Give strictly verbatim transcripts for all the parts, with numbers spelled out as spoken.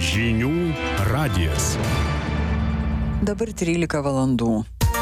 Žinių radijas. Dabar trylika valandų.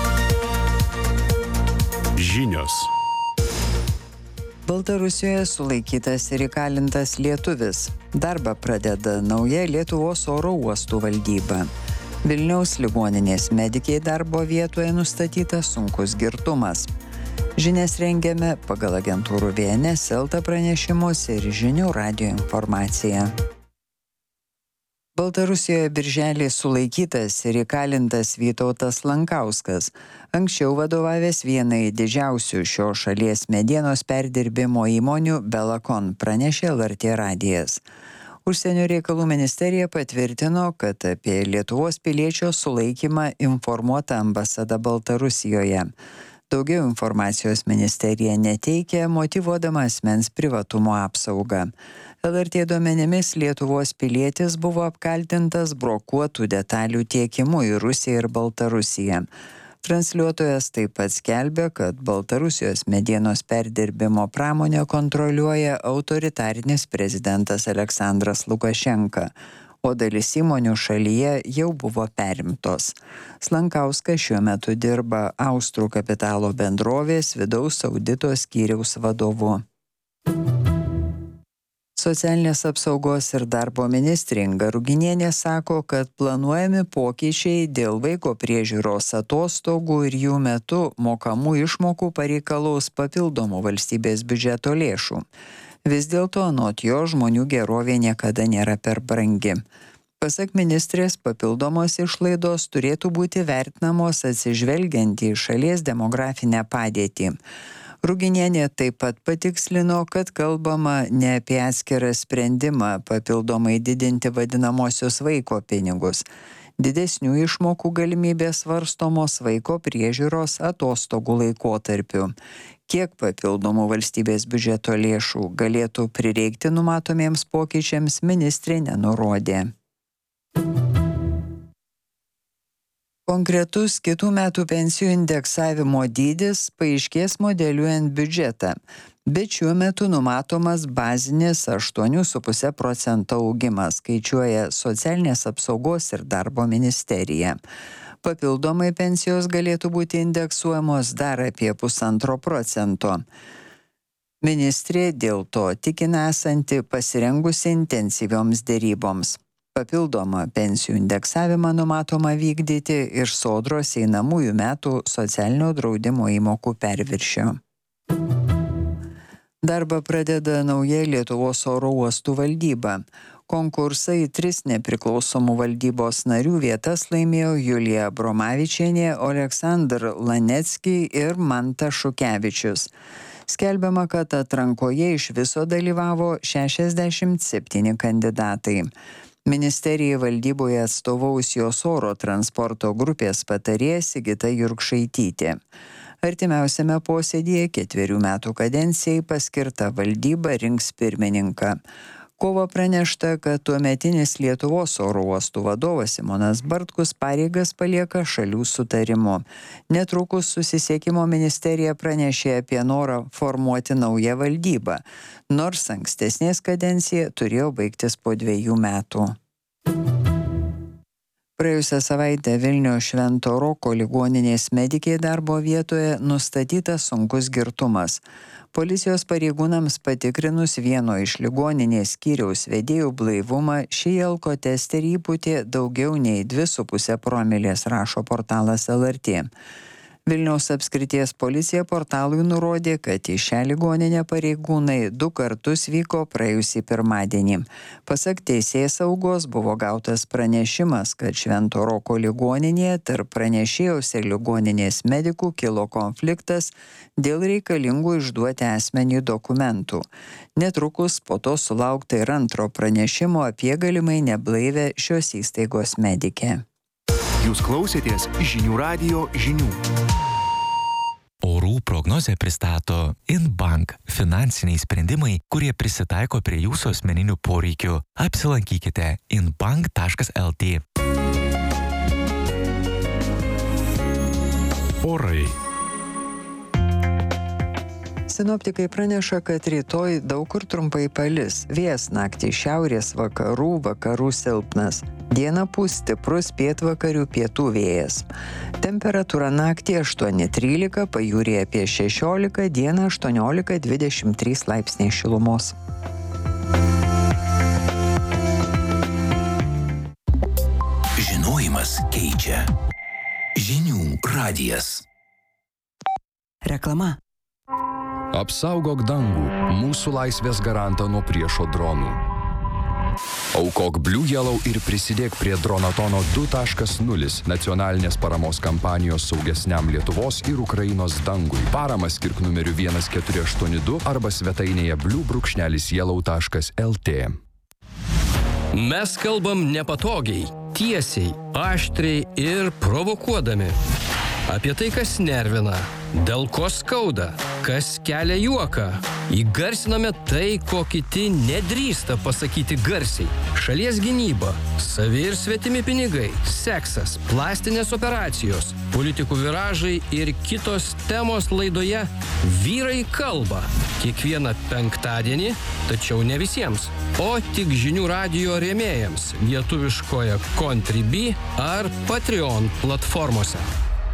Žinios. Baltarusijoje sulaikytas ir įkalintas lietuvis. Darbą pradeda nauja Lietuvos oro uostų valdyba. Vilniaus ligoninės medikei darbo vietoje nustatytas sunkus girtumas. Žinias rengiame pagal agentūrų V N S L T pranešimus ir Žinių radijo informaciją. Baltarusijoje birželį sulaikytas ir įkalintas Vytautas Lankauskas, anksčiau vadovavęs vienai didžiausių šio šalies medienos perdirbimo įmonių Belakon, pranešė L R T radijas. Užsienio reikalų ministerija patvirtino, kad apie Lietuvos piliečio sulaikymą informuota ambasada Baltarusijoje. Daugiau informacijos ministerija neteikė, motyvuodama asmens privatumo apsaugą. L R T duomenimis Lietuvos pilietis buvo apkaltintas brokuotų detalių tiekimu į Rusiją ir Baltarusiją. Transliuotojas taip pat skelbė, kad Baltarusijos medienos perdirbimo pramonę kontroliuoja autoritarinis prezidentas Aleksandras Lukašenka, o dalis įmonių šalyje jau buvo perimtos. Lankauskas šiuo metu dirba Austrų kapitalo bendrovės vidaus audito skyriaus vadovu. Socialinės apsaugos ir darbo ministrė Inga Ruginienė sako, kad planuojami pokyčiai dėl vaiko priežiūros atostogų ir jų metu mokamų išmokų pareikalaus papildomų valstybės biudžeto lėšų. Vis dėlto anot jo žmonių gerovė niekada nėra per brangi. Pasak ministrės, papildomos išlaidos turėtų būti vertinamos atsižvelgiant į šalies demografinę padėtį. Ruginienė taip pat patikslino, kad kalbama ne apie atskirą sprendimą papildomai didinti vadinamosios vaiko pinigus. Didesnių išmokų galimybės svarstomos vaiko priežiūros atostogų laikotarpiu. Kiek papildomų valstybės biudžeto lėšų galėtų prireikti numatomiems pokyčiams, ministrė nenurodė. Konkretus kitų metų pensijų indeksavimo dydis paaiškės modeliuojant biudžetą, bet šiuo metu numatomas bazinis aštuoni su puse procento augimas, skaičiuoja Socialinės apsaugos ir darbo ministerija. Papildomai pensijos galėtų būti indeksuojamos dar apie pusantro procento. Ministrė dėl to tikina esanti pasirengusi intensyvioms deryboms. Papildomą pensijų indeksavimą numatoma vykdyti iš Sodros einamųjų metų socialinio draudimo įmokų perviršio. Darbą pradeda nauja Lietuvos oro uostų valdyba. Konkursą į tris nepriklausomų valdybos narių vietas laimėjo Julija Bromavičienė, Oleksandr Lanecki ir Manta Šukevičius. Skelbiama, kad atrankoje iš viso dalyvavo šešiasdešimt septyni kandidatai. Ministerijai valdyboje atstovaus jos oro transporto grupės patarėja Sigita Jurkšaitytė. Artimiausiame posėdyje ketverių metų kadencijai paskirta valdyba rinks pirmininką. Kovo pranešta, kad tuometinis Lietuvos oro uostų vadovas Simonas Bartkus pareigas palieka šalių sutarimu. Netrukus susisiekimo ministerija pranešė apie norą formuoti naują valdybą, nors ankstesnės kadencija turėjo baigtis po dviejų metų. Praėjusią savaitę Vilniaus Švento Roko ligoninės medikei darbo vietoje nustatytas sunkus girtumas. Policijos pareigūnams patikrinus vieno iš ligoninės skyriaus vedėjų blaivumą, šį alkotesterį įpūtė daugiau nei dvi su puse promilės, rašo portalas L R T. Vilniaus apskrities policija portalui nurodė, kad į šią ligoninę pareigūnai du kartus vyko praėjusį pirmadienį. Pasak teisėsaugos buvo gautas pranešimas, kad Švento Roko ligoninėje tarp pranešėjos ir ligoninės medikų kilo konfliktas dėl reikalingų išduoti asmenį dokumentų. Netrukus po to sulaukta ir antro pranešimo apie galimai neblaivę šios įstaigos medikę. Jūs klausėtės Žinių radijo žinių. Orų prognozę pristato Inbank – finansiniai sprendimai, kurie prisitaiko prie jūsų asmeninių poreikių. Apsilankykite inbank taškas el tė. Orai. Sinoptikai praneša, kad rytoj daug kur trumpai palis. Vėjas naktį šiaurės vakarų, vakarų silpnas. Dieną pūs stiprus pietvakarių pietų vėjas. Temperatūra naktį aštuoni trylika, pajūryje apie šešiolika, dieną aštuoniolika dvidešimt trys laipsniai šilumos. Žinojimas keičia. Žinių radijas. Reklama. Apsaugok dangų, mūsų laisvės garantą nuo priešo dronų. Aukok Blue Yellow ir prisidėk prie Dronatono du taškas nulis nacionalinės paramos kampanijos saugesniam Lietuvos ir Ukrainos dangui. Paramą skirk numeriu vienas keturi aštuoni du arba svetainėje blue brūkšnelis yellow taškas el tė. Mes kalbam nepatogiai, tiesiai, aštriai ir provokuodami. Apie tai, kas nervina, dėl ko skauda, kas kelia juoką. Įgarsiname tai, ko kiti nedrįsta pasakyti garsiai. Šalies gynyba, savi ir svetimi pinigai, seksas, plastinės operacijos, politikų viražai ir kitos temos laidoje Vyrai kalba. Kiekvieną penktadienį, tačiau ne visiems, o tik žinių radijo rėmėjams lietuviškoje Contribui ar Patreon platformose.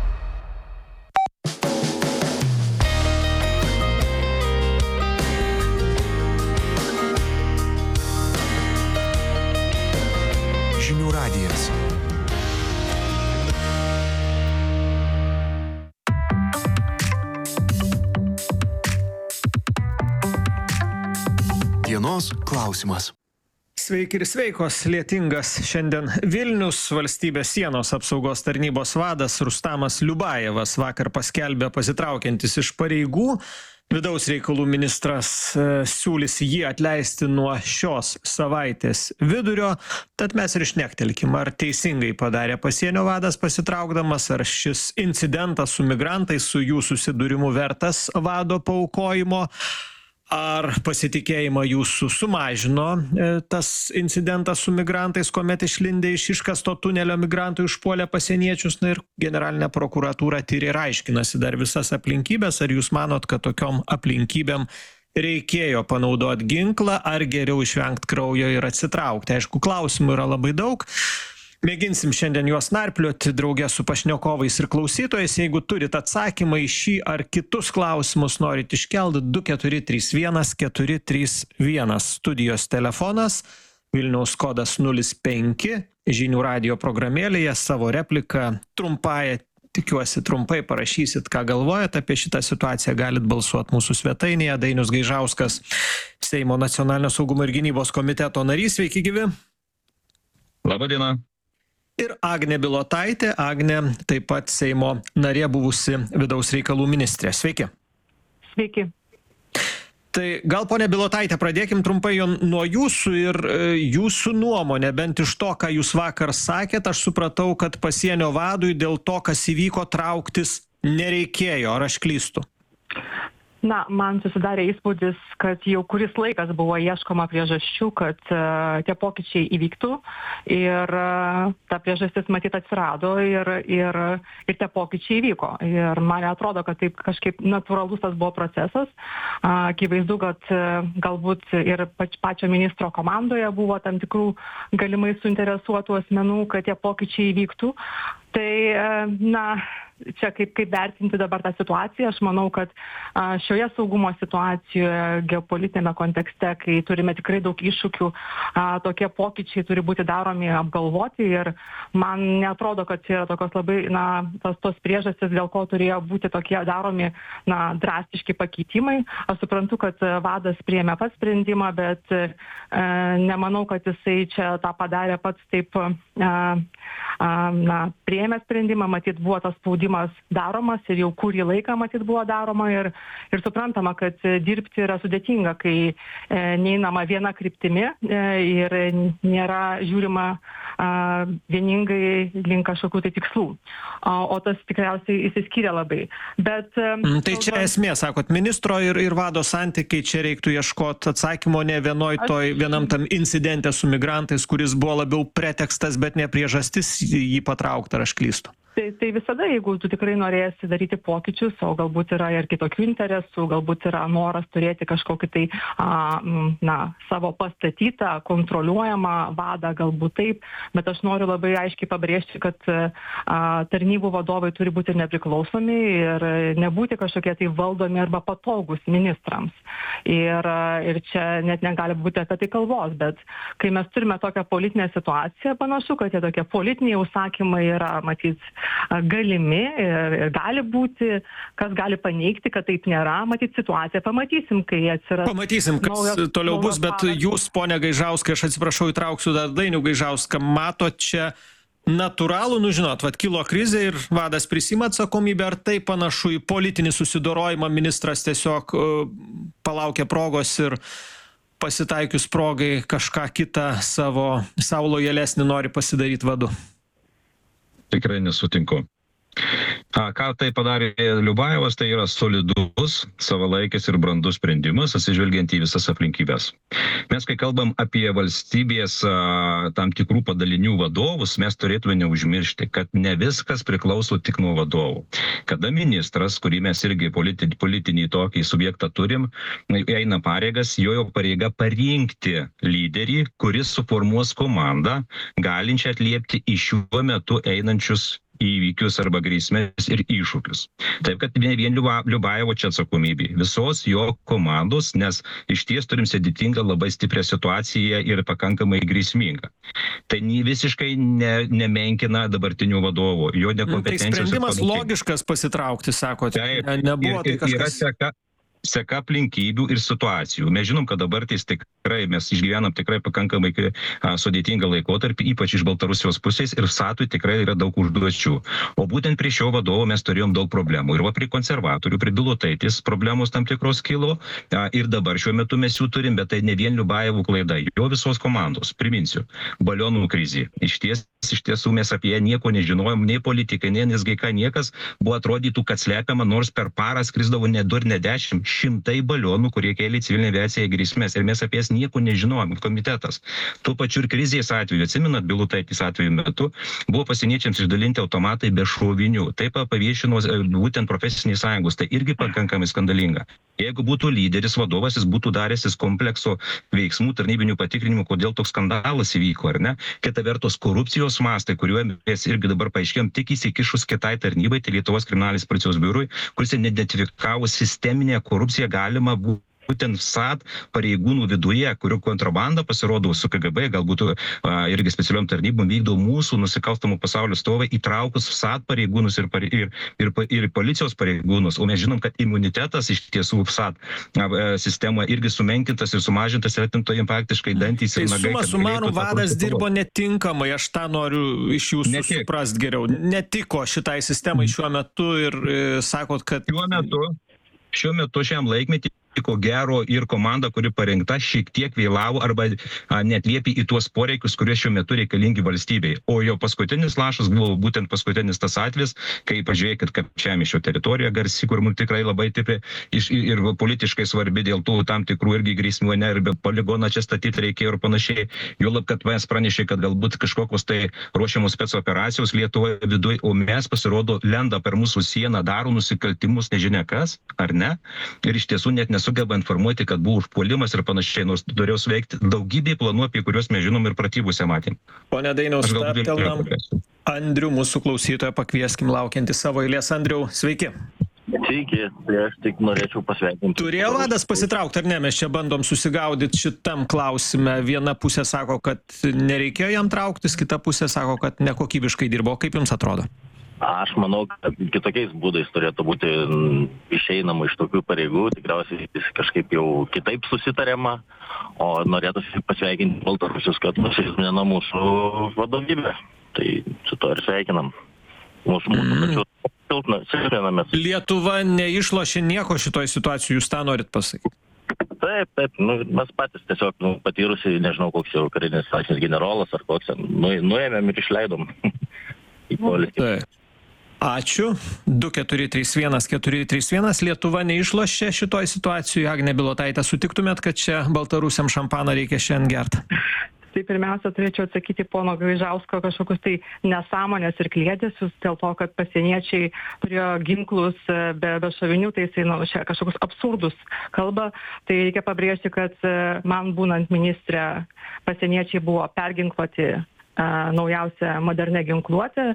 Žinių radijas. Dienos klausimas. Sveiki ir sveikos, lietingas šiandien Vilnius. Valstybės sienos apsaugos tarnybos vadas Rustamas Liubajevas vakar paskelbė pasitraukiantis iš pareigų. Vidaus reikalų ministras e, siūlys jį atleisti nuo šios savaitės vidurio, tad mes ir šnektelkim, ar teisingai padarė pasienio vadas pasitraukdamas, ar šis incidentas su migrantais, su jų susidūrimu vertas vado paaukojimo, ar pasitikėjimą jūsų sumažino e, tas incidentas su migrantais, kuomet išlindė iš iškasto tunelio migrantų išpuolė pasieniečius, na ir generalinė prokuratūra tyria ir aiškinasi dar visas aplinkybės, ar jūs manot, kad tokiom aplinkybėm reikėjo panaudoti ginklą, ar geriau išvengti kraujo ir atsitraukti. Aišku, klausimų yra labai daug. Mėginsim šiandien juos narplioti draugė su pašnekovais ir klausytojais. Jeigu turit atsakymą į šį ar kitus klausimus, norit iškelti du keturi trys vienas keturi trys vienas. Studijos telefonas Vilniaus kodas nulis penki, žinių radijo programėlėje savo repliką trumpąją, tikiuosi trumpai parašysit, ką galvojat apie šitą situaciją, galit balsuoti mūsų svetainėje. Dainius Gaižauskas, Seimo nacionalinio saugumo ir gynybos komiteto narys, sveiki gyvi. Labą dieną. Ir Agnė Bilotaitė, Agnė taip pat Seimo narė, buvusi vidaus reikalų ministrė. Sveiki. Sveiki. Tai gal, ponia Bilotaitė, pradėkim trumpai nuo jūsų ir e, jūsų nuomonė, bent iš to, ką jūs vakar sakėt, aš supratau, kad pasienio vadui dėl to, kas įvyko, trauktis nereikėjo. Ar aš klystu? Na, man susidarė įspūdis, kad jau kuris laikas buvo ieškoma priežasčių, kad uh, tie pokyčiai įvyktų ir uh, ta priežastis matyt atsirado ir, ir, ir tie pokyčiai įvyko. Ir man atrodo, kad taip kažkaip natūralus tas buvo procesas. Uh, akivaizdu, kad uh, galbūt ir pač, pačio ministro komandoje buvo tam tikrų galimai suinteresuotų asmenų, kad tie pokyčiai įvyktų. Tai, uh, na... Čia kaip, kaip vertinti dabar tą situaciją, aš manau, kad a, šioje saugumo situacijoje, geopolitinėme kontekste, kai turime tikrai daug iššūkių, a, tokie pokyčiai turi būti daromi apgalvoti ir man neatrodo, kad čia yra tokios labai, na, tos, tos priežastys, dėl ko turėjo būti tokie daromi, na, drastiški pakeitimai. Aš suprantu, kad vadas priėmė pats sprendimą, bet e, nemanau, kad jisai čia tą padarė pats taip, a, a, na, priėmė sprendimą, matyt, buvo tas spaudimas daromas ir jau kurį laiką matyt buvo daroma ir, ir suprantama, kad dirbti yra sudėtinga, kai e, neįnama viena kryptimi e, ir nėra žiūrima a, vieningai link kažkokių tai tikslų. O, o tas tikriausiai įsiskyrė labai. Bet, e, mm, tai čia esmė, sakot, ministro ir, ir vado santykiai, čia reiktų ieškoti atsakymo ne vienoj toj, vienam tam incidente su migrantais, kuris buvo labiau pretekstas, bet ne priežastis jį patraukti, ar aš klystu? Tai, tai visada, jeigu tu tikrai norėsi daryti pokyčius, o galbūt yra ir kitokių interesų, galbūt yra noras turėti kažkokį tai a, na, savo pastatytą, kontroliuojamą vadą, galbūt taip, bet aš noriu labai aiškiai pabrėžti, kad a, tarnybų vadovai turi būti nepriklausomi ir nebūti kažkokie tai valdomi arba patogus ministrams. Ir, ir čia net negali būti apie tai kalbos, bet kai mes turime tokią politinę situaciją, panašu, kad tie tokie politiniai užsakymai yra, matyt, galimi ir, ir gali būti, kas gali paneigti, kad taip nėra, matyt, situaciją pamatysim, kai atsiras. Pamatysim, kas naujas, toliau bus, bet vadas. Jūs, ponia Gaižauskai, aš atsiprašau, įtrauksiu dar Dainių Gaižauską, matot čia natūralų, nu žinot, vat kilo krizė ir vadas prisima atsakomybę, ar tai panašu į politinį susidorojimą, ministras tiesiog uh, palaukia progos ir pasitaikius progai kažką kitą savo, savo lojalesnį nori pasidaryti vadu? Tikrai nesutinku. A, ką tai padarė Liubajevas, tai yra solidus, savalaikis ir brandus sprendimas, atsižvelgiant į visas aplinkybės. Mes, kai kalbam apie valstybės a, tam tikrų padalinių vadovus, mes turėtume neužmiršti, kad ne viskas priklauso tik nuo vadovų. Kada ministras, kurį mes irgi politi, politinį tokį subjektą turim, eina pareigas, jo pareiga parinkti lyderį, kuris suformuos komandą, galinčią atliepti į šiuo metu einančius įvykius arba grėsmės ir iššūkius. Taip, kad ne vien Liubajevo čia atsakomybė, visos jo komandos, nes iš ties turim sudėtingą labai stiprią situaciją ir pakankamai grėsmingą. Tai visiškai ne, nemenkina dabartinių vadovų, jo nekompetencijos. Tai sprendimas logiškas pasitraukti, sakote. Taip, ne, nebuvo ir, tai ir kažkas... seka, seka aplinkybių ir situacijų. Mes žinom, kad dabar tai tikrai, mes išgyvenam tikrai pakankamai a, sudėtingą laikotarpį, ypač iš Baltarusijos pusės, ir Satui tikrai yra daug užduočių. O būtent prie šio vadovo mes turėjom daug problemų. Ir va prie konservatorių, prie Bilotaitis problemos tam tikros kilo. A, ir dabar šiuo metu mes jų turim, bet tai ne vien Liubajevų klaida, jo visos komandos. Priminsiu, balionų krizė. Iš ties, iš tiesų mes apie ją nieko nežinojom, nei politikai, nei N S G K, niekas buvo atrodytų, kad slepiama, nors per parą skrisdavo ne du ir ne dešimt, šimtai balionų, kurie kėlė civilinę aviaciją į grėsmės. Ir mes apie jas nieko nežinojom, komitetas. Tuo pačiu ir krizės atveju, atsimenat, Bilotaitis atveju metu, buvo pasieniečiams išdalinti automatai be šovinių. Taip paviešino būtent profesinės sąjungos. Tai irgi pakankamai skandalinga. Jeigu būtų lyderis, vadovas, jis būtų daręsis komplekso veiksmų, tarnybinių patikrinimų, kodėl toks skandalas įvyko, ar ne? Kita vertus, korupcijos mastai, kuriuo mes irgi dabar paaiškėjom, tik įsikišus kitai tarnybai, tai Lietuvos kriminalinės policijos biurui, kuris identifikavo sisteminę korupciją, galima būtų būtent S A T pareigūnų viduje, kurių kontrabanda pasirodo su K G B, galbūt a, irgi specialiom tarnybom vykdo mūsų nusikalstamų pasaulio stovai, įtraukus S A T pareigūnus ir, ir, ir, ir policijos pareigūnus. O mes žinom, kad imunitetas iš tiesų S A T a, sistema irgi sumenkintas ir sumažintas ir atimto jiem faktiškai dantys ir nagai. Tai suma sumarum vadas dirbo netinkamai, aš tą noriu iš jūsų suprast geriau. Netiko šitai sistemai šiuo metu ir e, sakot, kad... Šiuo metu, šiuo metu šiam laikmetį ko gero ir komanda, kuri parengta, šiek tiek vėlavo arba a, netliepė į tuos poreikius, kurie šiuo metu reikalingi valstybei. O jo paskutinis lašas buvo būtent paskutinis tas atvejis, kai pažiūrėkit, kad Čemišio teritorija garsi, kur mums tikrai labai tipri ir, ir politiškai svarbi dėl tų tam tikrų irgi grėsmių, ne, ir be poligoną čia statyti reikėjo ir panašiai. Juolab, kad mes pranešė, kad galbūt kažkokios tai ruošiamos specoperacijos Lietuvoje viduje, o mes pasirodo lenda per mūsų sieną, daro nusikaltimus, nežinia kas, ar ne? Ir iš tiesų net nesu sugeba informuoti, kad buvo užpuolimas ir panašiai, nors turėjo suveikti daugybė planų, apie kuriuos mes žinom ir pratybose matėm. Pone Dainiau, stabtelnam Andrių, mūsų klausytoją pakvieskim laukiantį savo eilės. Andriau, sveiki. Sveiki, tai aš tik norėčiau pasveikinti. Turėjo vadas pasitraukti ar ne? Mes čia bandom susigaudyti šitam klausime. Viena pusė sako, kad nereikėjo jam trauktis, kita pusė sako, kad nekokybiškai dirbo. Kaip jums atrodo? Aš manau, kad kitokiais būdais turėtų būti išeinama iš tokių pareigų, tikriausiai kažkaip jau kitaip susitariama, o norėtųsi pasveikinti Baltarusius, kad nusėsmina mūsų vadovybę. Tai su to ir sveikinam. Mūsų mūsų pačių silpninamės. Lietuva neišlošė nieko šitoj situacijoj, jūs tą norit pasakyti? Taip, taip, nu, mes patys tiesiog nu, patyrusi, nežinau, koks jau karinis stačinis generolas ar koks, nu, nuėmėm ir išleidom į politiką. Ačiū. du keturi trys vienas keturi trys vienas. Lietuva neišlošė šitoj situacijoj. Agnė Bilotaitė, sutiktumėt, kad čia baltarusiam šampaną reikia šiandien gerti? Tai pirmiausia, turėčiau atsakyti pono Gaižausko kažkokius tai nesąmonės ir kliedesius dėl to, kad pasieniečiai turėjo ginklus be, be šovinių, tai jisai, nu, čia kažkokius absurdus kalba. Tai reikia pabrėžti, kad man būnant ministrė pasieniečiai buvo perginkluoti naujausia modernė ginkluotė.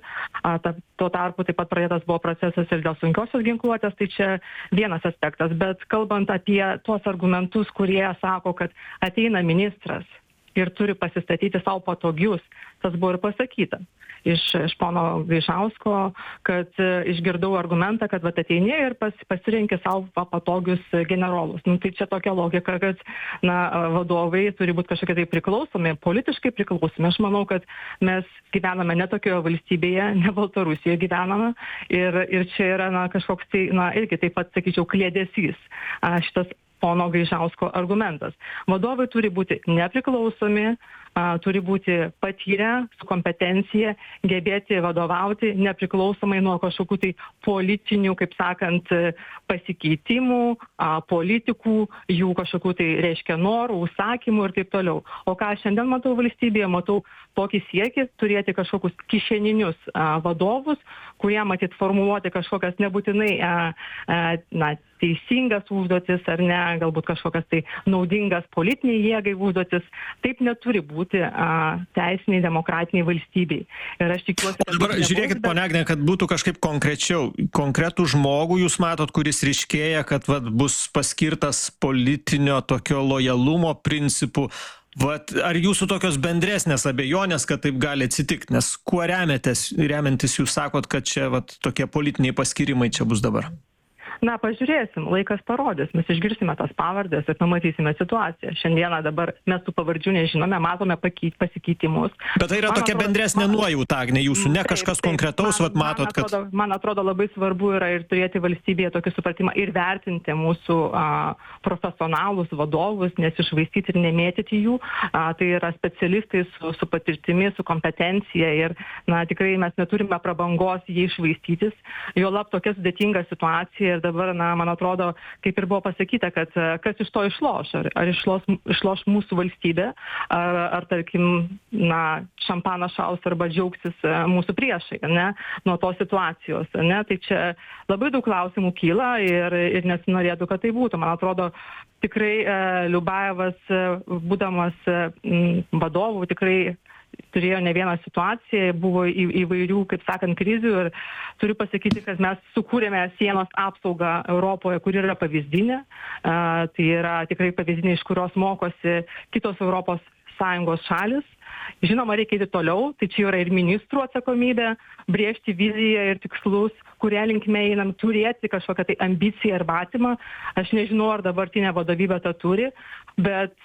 Tuo tarpu taip pat pradėtas buvo procesas ir dėl sunkiosios ginkluotės, tai čia vienas aspektas. Bet kalbant apie tuos argumentus, kurie sako, kad ateina ministras ir turi pasistatyti savo patogius, tas buvo ir pasakyta iš, iš pono Gaižausko, kad išgirdau argumentą, kad vat ateini ir pas, pasirenki savo patogius generolus. Nu, tai čia tokia logika, kad na, vadovai turi būti kažkokie tai priklausomi, politiškai priklausomi. Aš manau, kad mes gyvename ne tokioje valstybėje, ne Baltarusijoje gyvename ir, ir čia yra na, kažkoks tai, na, irgi taip pat, sakyčiau, kliedesys šitas pono Gaižausko argumentas. Vadovai turi būti nepriklausomi, a, turi būti patyrę, su kompetencija, gebėti vadovauti nepriklausomai nuo kažkokių tai politinių, kaip sakant, pasikeitimų, a, politikų, jų kažkokių tai reiškia norų, užsakymų ir taip toliau. O ką šiandien matau valstybėje, matau tokį siekį turėti kažkokius kišeninius a, vadovus, kurie matyt formuluoti kažkokias nebūtinai a, a, na, teisingas užduotis ar ne, galbūt kažkokias tai naudingas politiniai jėgai užduotis. Taip neturi būti a, teisiniai demokratiniai valstybei. Ir aš tikiuosi... Dabar žiūrėkit, bet... ponia Agne, kad būtų kažkaip konkrečiau. Konkretų žmogų jūs matot, kuris ryškėja, kad vat, bus paskirtas politinio tokio lojalumo principų. Vat, ar jūsų tokios bendresnės abejonės, kad taip gali atsitikti? Nes kuo remiatės, remiantis jūs sakot, kad čia vat, tokie politiniai paskirimai čia bus dabar? Na, pažiūrėsim, laikas parodys, mes išgirsime tas pavardės ir pamatysime situaciją. Šiandieną dabar mes tų pavardžių nežinome, matome pasikeitimus. Bet tai yra man tokia atrodo, bendresnė man... nuojauta, Agne, jūsų, ne kažkas taip, taip, konkretaus, man, vat matot, man atrodo, kad... Man atrodo labai svarbu yra ir turėti valstybėje tokį supratimą ir vertinti mūsų a, profesionalus vadovus, nesišvaistyti ir nemėtyti jų. A, tai yra specialistai su, su patirtimi, su kompetencija ir na, tikrai mes neturime prabangos jį išvaistytis. Jo lab tokia sudėtinga situacija ir dabar, na, man atrodo, kaip ir buvo pasakyta, kad kas iš to išloš, ar, ar išloš, išloš mūsų valstybė, ar, ar tarkim, na, šampaną šaus arba džiaugsis mūsų priešai, ne, nuo tos situacijos, ne, tai čia labai daug klausimų kyla ir, ir nesinorėtų, kad tai būtų. Man atrodo, tikrai e, Liubajevas, būdamas e, vadovų, tikrai turėjo ne vieną situaciją, buvo į, įvairių, kaip sakant, krizių ir turiu pasakyti, kad mes sukūrėme sienos apsaugą Europoje, kuri yra pavyzdinė. Uh, tai yra tikrai pavyzdinė, iš kurios mokosi kitos Europos Sąjungos šalis. Žinoma, reikia eiti toliau, tai čia yra ir ministrų atsakomybė, brėžti viziją ir tikslus, kurie linkme einam, turėti kažkokią tai ambiciją ir matymą. Aš nežinau, ar dabartinė vadovybė tą turi, bet,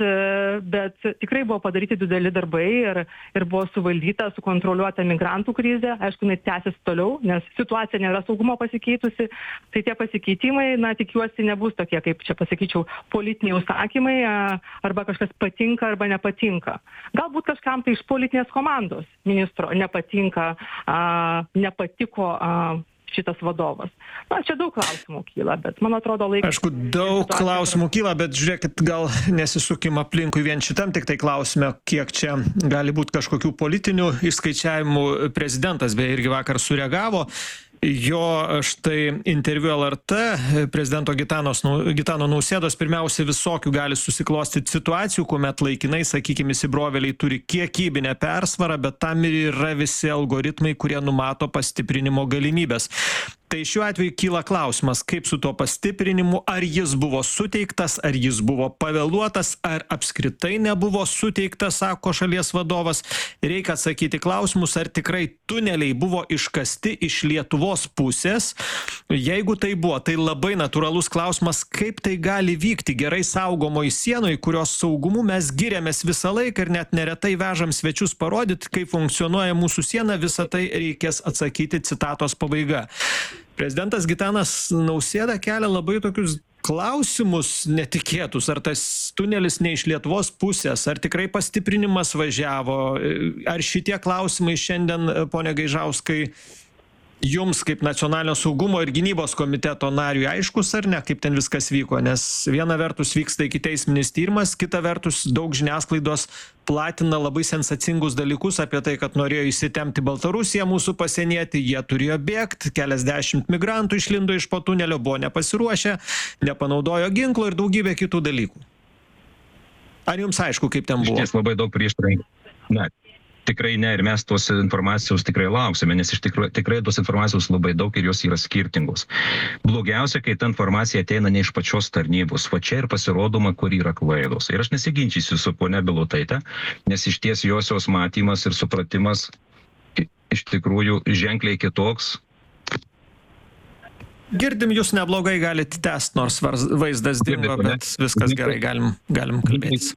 bet tikrai buvo padaryti dideli darbai ir, ir buvo suvaldyta, sukontroliuota migrantų krizė. Aišku, jinai tęsis toliau, nes situacija nėra saugumo pasikeitusi. Tai tie pasikeitimai, na, tikiuosi, nebus tokie, kaip čia pasakyčiau, politiniai užsakymai, arba kažkas patinka arba nepatinka. Galbūt kažkam tai iš politinės komandos ministro nepatinka, a, nepatiko a, šitas vadovas. Na, čia daug klausimų kyla, bet man atrodo laikas... Aišku, daug klausimų kyla, bet žiūrėkit, gal nesisukim aplinkui vien šitam, tik tai klausime, kiek čia gali būti kažkokių politinių išskaičiavimų. Prezidentas beje irgi vakar sureagavo. Jo štai interviu L R T prezidento Gitanos, Gitano Nausėdos pirmiausia visokių gali susiklostyti situacijų, kuomet laikinai, sakykime, įsibrovėliai turi kiekybinę persvarą, bet tam ir yra visi algoritmai, kurie numato pastiprinimo galimybės. Tai šiuo atveju kyla klausimas, kaip su tuo pastiprinimu, ar jis buvo suteiktas, ar jis buvo pavėluotas, ar apskritai nebuvo suteiktas, sako šalies vadovas. Reikia atsakyti klausimus, ar tikrai tuneliai buvo iškasti iš Lietuvos pusės. Jeigu tai buvo, tai labai natūralus klausimas, kaip tai gali vykti gerai saugomoj sienoj, kurios saugumu mes giriamės visą laiką ir net neretai vežam svečius parodyti, kaip funkcionuoja mūsų siena, visą tai reikės atsakyti, citatos pabaiga. Prezidentas Gitanas Nausėda kelia labai tokius klausimus netikėtus, ar tas tunelis ne iš Lietuvos pusės, ar tikrai pastiprinimas važiavo, ar šitie klausimai šiandien, pone Gaižauskai, jums kaip nacionalinio saugumo ir gynybos komiteto nariui aiškus ar ne, kaip ten viskas vyko? Nes viena vertus vyksta ikiteisminis tyrimas, kita vertus daug žiniasklaidos platina labai sensacingus dalykus apie tai, kad norėjo įsitempti Baltarusiją mūsų pasienietį, jie turėjo bėgti, keliasdešimt migrantų išlindo iš po tunelio, buvo nepasiruošę, nepanaudojo ginklo ir daugybė kitų dalykų. Ar jums aišku, kaip ten buvo? Iš ties labai daug prieštaravimų. Ne. Tikrai ne, ir mes tos informacijos tikrai lauksime, nes iš tikrųjų tikrai tos informacijos labai daug ir jos yra skirtingos. Blogiausia, kai ta informacija ateina ne iš pačios tarnybos, va čia ir pasirodoma, kur yra klaidos. Ir aš nesiginčysiu su ponia Bilotaite, nes iš ties josios matymas ir supratimas iš tikrųjų ženkliai kitoks. Girdim, jūs neblogai galite tęsti, nors vaizdas dingo, bet viskas gerai, galim, galim kalbėtis.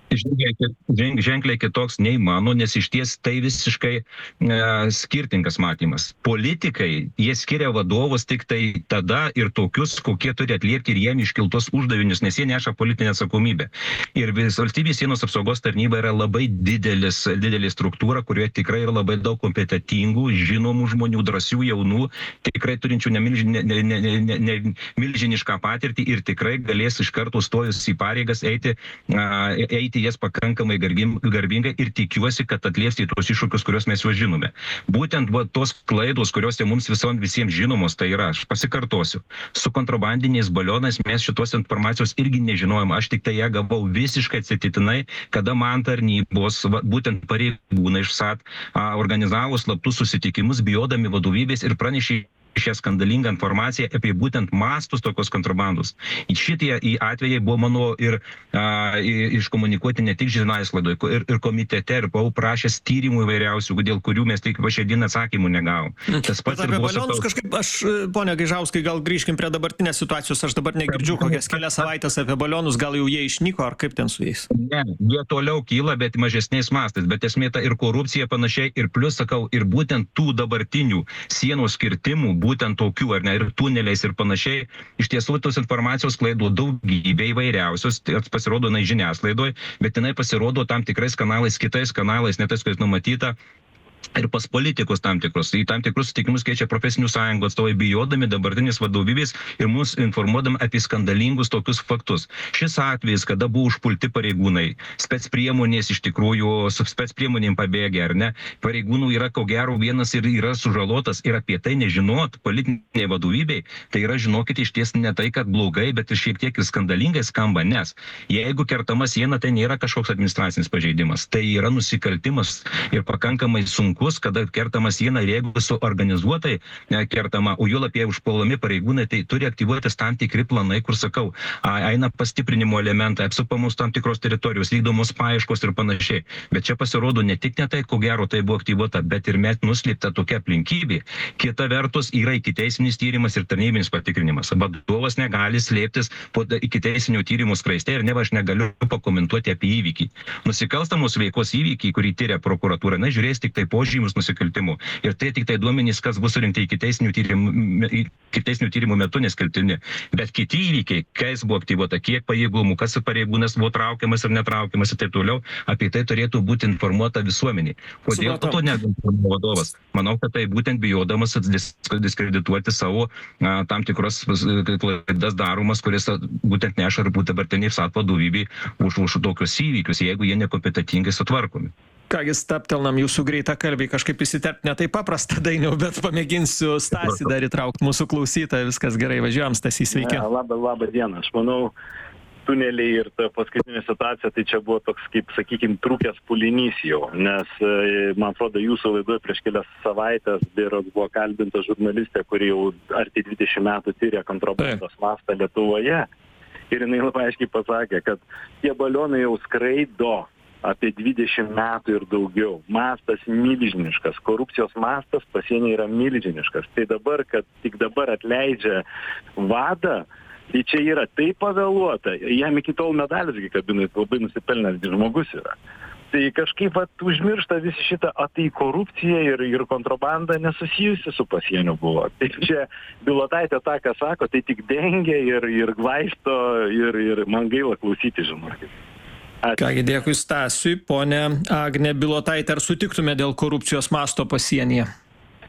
Ženkliai, ženkliai kitoks nei mano, nes iš ties tai visiškai e, skirtingas matymas. Politikai, jie skiria vadovus tik tai tada ir tokius, kokie turi atliepti ir jiem iškiltos uždavinius, nes jie neša politinę atsakomybę. Ir vis valstybės sienos apsaugos tarnyba yra labai didelis, didelė struktūra, kurioje tikrai yra labai daug kompetentingų, žinomų žmonių, drąsių jaunų, tikrai turinčių nemilžin, ne, ne, ne, ne, ne, milžinišką patirtį ir tikrai galės iš karto stojus į pareigas eiti, a, eiti jas pakankamai garbingai ir tikiuosi, kad atlieps į tuos iššūkius, kuriuos mes jau žinome. Būtent va, tos klaidos, kurios mums visom, visiems žinomos, tai yra, aš pasikartosiu, su kontrabandiniais balionais mes šitos informacijos irgi nežinojom, aš tik tai ją gavau visiškai atsitiktinai, kada man tarnybos, va, būtent pareigūnai iš S A T a, organizavo slaptus susitikimus, bijodami vadovybės ir pranešė šią skandalingą informaciją apie būtent mastus tokios kontrabandos. Šitie į atvejai buvo mano ir a, iškomunikuoti ne tik žiniasklaidoje, ir, ir komitete, ir buvau prašęs tyrimų įvairiausių, dėl kurių mes tik va šiandien atsakymų negavom. Tas pats apie balionus kažkaip, aš, ponia Gaižauskai, gal grįžkim prie dabartinės situacijos, aš dabar negirdžiu kokias kelias savaitės apie balionus, gal jau jie išnyko, ar kaip ten su jais? Ne, jie toliau kyla, bet mažesniais mastais, bet esmė ta ir korupcija panašiai, ir plus, sakau, ir būtent tų dabartinių sienos kirtimų, būtent tokių, ar ne, ir tuneliais ir panašiai. Iš tiesų, tos informacijos klaido daugybė įvairiausios, pasirodo na žiniasklaidoje, bet jinai pasirodo tam tikrais kanalais, kitais kanalais, ne tais, kas numatyta. Ir pas politikus tam tikrus. Į tam tikrus sutikimus keičia profesinių sąjungų atstovai, bijodami dabartinės vadovybės ir mus informuodami apie skandalingus tokius faktus. Šis atvejis, kada buvo užpulti pareigūnai, spec priemonės iš tikrųjų, su spec priemonėm pabėgė, ar ne, pareigūnų yra ko gero vienas ir yra sužalotas ir apie tai nežinot politiniai vadovybei, tai yra, žinokit, iš ties ne tai, kad blogai, bet ir šiek tiek ir skandalingai skamba, nes jeigu kertama siena, tai nėra kažkoks administracinis pažeidimas, tai yra nusikaltimas ir pakankamai sunku, kada kertama siena ir jeigu suorganizuotai kertama, o juolab jie užpuolami pareigūnai, tai turi aktyvuotis tam tikri planai, kur sakau, eina pastiprinimo elementai, apsupamos tam tikros teritorijos, vykdomos paieškos ir panašiai. Bet čia pasirodo ne tik ne tai, ko gero tai buvo aktyvuota, bet ir met nuslėpta tokia aplinkybė. Kita vertus yra ikiteisminis tyrimas ir tarnybinis patikrinimas. Vadovas negali slėptis po ikiteisinio tyrimo skraiste ir neva aš negaliu pakomentuoti apie įvykį. Nusikalstamos veikos įvykį, kurį tyria prokuratūra, na, žiūrės tik tai požymius nusikaltimų. Ir tai tik tai duomenys, kas bus surinkti ikiteisinių tyrimų, ikiteisinių tyrimų metu neskelbtini. Bet kiti įvykiai, kas buvo aktyvuota, kiek pajėgumų, kas pareigūnas buvo traukiamas ir netraukiamas ir taip toliau, apie tai turėtų būti informuota visuomenė. Kodėl to neinformuoja vadovas? Manau, kad tai būtent bijodamas diskredituoti savo a, tam tikros klaidas daromas, kuris a, būtent neša ir būtų dabartiniai S A T vadovybei už, už tokius įvykius, jeigu jie nekompetentingai sutvarkomi. Kągi, staptelnam jūsų greitą kalbį, kažkaip įsiterpti ne taip paprasta, Dainiau, bet pamėginsiu Stasį dar įtraukti mūsų klausytoją, viskas gerai, važiuojam, Stasį, sveiki. Ja, labą, labą dieną, aš manau, tuneliai ir ta paskutinė situacija, tai čia buvo toks, kaip, sakykime, trūkęs pulinys jau, nes, man atrodo, jūsų laidoje prieš kelias savaitės berods buvo kalbinta žurnalistė, kuri jau arti dvidešimt metų tyrė kontrabandos mastą Lietuvoje, ir jinai labai aiškiai pasakė, kad tie balionai jau skraido apie dvidešimt metų ir daugiau. Mastas milžiniškas, korupcijos mastas pasienyje yra milžiniškas. Tai dabar, kad tik dabar atleidžia vadą, tai čia yra taip pavėluota. Jam iki tol medalis kabinai, labai nusipelnęs žmogus yra. Tai kažkaip vat, užmiršta visi šitą, o tai korupcija ir, ir kontrabanda nesusijusi su pasieniu buvo. Tai čia Bilotaitė tą, ką sako, tai tik dengia ir, ir glaisto ir, ir man gaila klausyti, žinokit. Ačiū. Kągi, dėkui Stasiui. Pone Agne Bilotaitė, ar sutiktume dėl korupcijos masto pasienyje?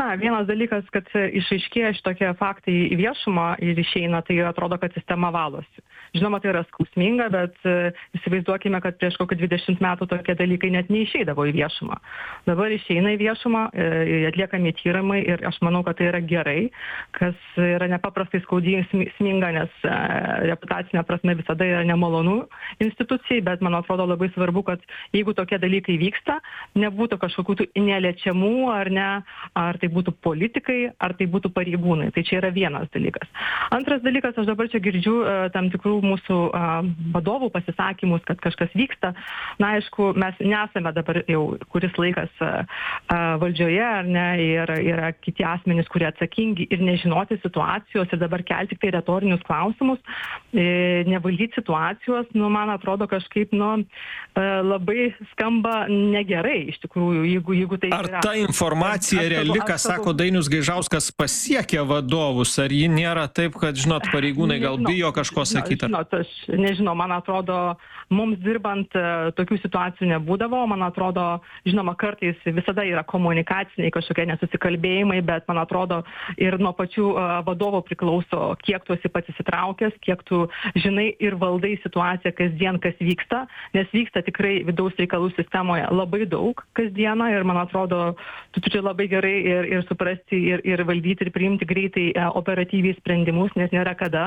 Na, vienas dalykas, kad išaiškėja šitokie faktai į viešumą ir išeina, tai atrodo, kad sistema valosi. Žinoma, tai yra skausminga, bet įsivaizduokime, kad prieš kokį dvidešimt metų tokie dalykai net neišeidavo į viešumą. Dabar išeina į viešumą, atliekami tyrimai ir aš manau, kad tai yra gerai, kas yra nepaprastai skaudinga, nes reputacinė prasme visada yra nemalonu institucijai, bet man atrodo labai svarbu, kad jeigu tokie dalykai vyksta, nebūtų kažkokių tų neliečiamų ar ne, ar tai būtų politikai, ar tai būtų pareigūnai. Tai čia yra vienas dalykas. Antras dalykas, aš dabar čia girdžiu tam tikrų mūsų vadovų pasisakymus, kad kažkas vyksta. Na, aišku, mes nesame dabar jau kuris laikas valdžioje, ar ne, ir yra kiti asmenys, kurie atsakingi ir nežinoti situacijos ir dabar kelti tik tai retorinius klausimus, nevaldyti situacijos, nu, man atrodo kažkaip, nu, labai skamba negerai, iš tikrųjų, jeigu, jeigu tai ar yra. Ta informacija reali, ką sako Dainius Gaižauskas, pasiekia vadovus, ar ji nėra taip, kad, žinot, pareigūnai gal bijo kažko sakyti? Žinot, aš nežinau, man atrodo, mums dirbant tokių situacijų nebūdavo, man atrodo, žinoma, kartais visada yra komunikaciniai kažkokie nesusikalbėjimai, bet man atrodo ir nuo pačių vadovo priklauso, kiek tu esi pats įsitraukęs, kiek tu žinai ir valdai situaciją kasdien, kas vyksta, nes vyksta tikrai vidaus reikalų sistemoje labai daug kasdieną ir man atrodo, tu turi labai gerai ir, ir suprasti, ir, ir valdyti, ir priimti greitai operatyviai sprendimus, nes nėra kada.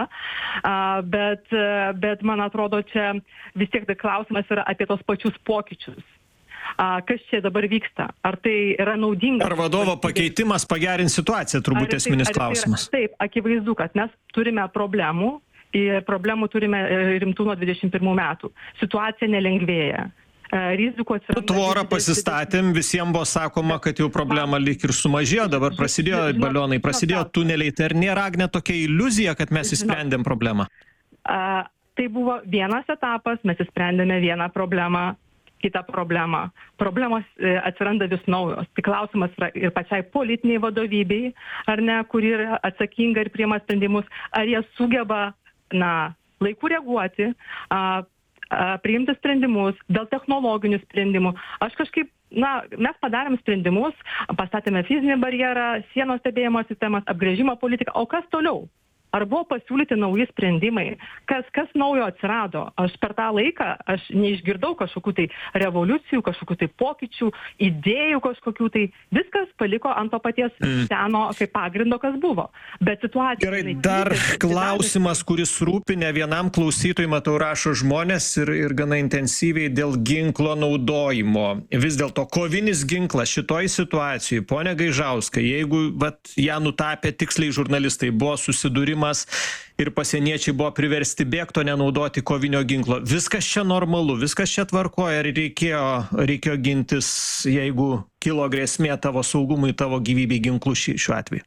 Bet, bet man atrodo, čia vis tiek tai klausimas yra apie tos pačius pokyčius. Kas čia dabar vyksta? Ar tai yra naudinga? Ar vadovo pakeitimas pagerins situaciją, turbūt esminis klausimas. Taip, akivaizdu, kad mes turime problemų ir problemų turime rimtų nuo dvidešimt pirmų metų. Situacija nelengvėja. Rizikų atsiranda. Tvorą pasistatėm, visiems buvo sakoma, kad jau problema lyg ir sumažėjo, dabar prasidėjo balionai, prasidėjo tuneliai. Tai ar nėra, Agne, tokia iliuzija, kad mes įsprendėm problemą? A, tai buvo vienas etapas, mes įsprendėme vieną problemą, kitą problemą. Problemos e, atsiranda vis naujos. Tai klausimas yra ir pačiai politiniai vadovybei, ar ne, kuri yra atsakinga ir priima sprendimus, ar jie sugeba, na, laiku reaguoti, a, priimti sprendimus, dėl technologinių sprendimų. Aš kažkaip, na, mes padarėm sprendimus, pastatėme fizinį barjerą, sienos stebėjimo sistemas, apgręžimo politiką, o kas toliau? Ar buvo pasiūlyti nauji sprendimai? Kas, kas naujo atsirado? Aš per tą laiką, aš neišgirdau kažkokių tai revoliucijų, kažkokių tai pokyčių, idėjų kažkokių tai. Viskas paliko ant to paties mm. seno kaip pagrindo, kas buvo. Bet situacija... Gerai, dar klausimas, kuris rūpi ne vienam klausytojui, matau, rašo žmonės ir, ir gana intensyviai dėl ginklo naudojimo. Vis dėlto kovinis ginklas šitoj situacijai, ponia Gaižauskai, jeigu vat, ją nutapė tiksliai žurnalistai, buvo susidūrimas ir pasieniečiai buvo priversti bėgti, o nenaudoti kovinio ginklo. Viskas čia normalu, viskas čia tvarkoja, ar reikėjo, reikėjo gintis, jeigu kilo grėsmė tavo saugumui, tavo gyvybei ginklų šiuo atveju?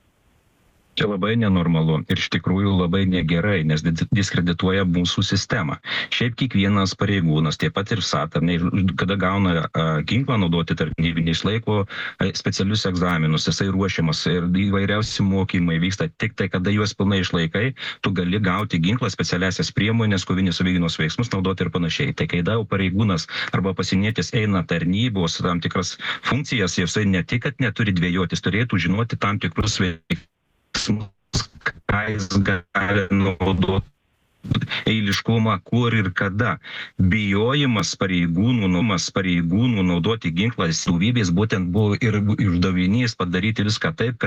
Čia labai nenormalu ir iš tikrųjų labai negerai, nes diskredituoja mūsų sistemą. Šiaip kiekvienas pareigūnas, taip pat ir satarnai, kada gauna a, ginklą naudoti tarnybinį, išlaiko a, specialius egzaminus, jisai ruošiamas ir įvairiausi mokymai vyksta, tik tai, kada juos pilnai išlaikai, tu gali gauti ginklą, specialiasias priemonės, kovinės savigynos veiksmus naudoti ir panašiai. Tai kai jau pareigūnas arba pasienietis eina tarnybos tam tikras funkcijas, jisai ne tik, kad neturi dvejoti, jis turėtų žinoti tam tikrus veiksmus, ką jis gali naudoti, eiliškumą, kur ir kada. Bijojimas pareigūnų, numas pareigūnų naudoti ginklą gyvybės būtent buvo ir uždavinys padaryti viską taip, kad